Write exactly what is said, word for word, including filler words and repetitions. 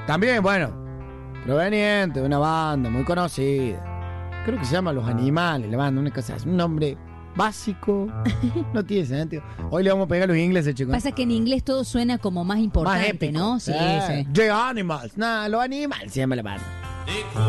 También, bueno, proveniente de una banda muy conocida. Creo que se llama Los Animales, la banda, una cosa así. Un nombre básico. No tiene sentido. Hoy le vamos a pegar a los ingleses, chicos. Pasa que en inglés todo suena como más importante, Más épico. ¿no? Sí, Eh, sí. The Animals. Nah, los animales se llama la banda.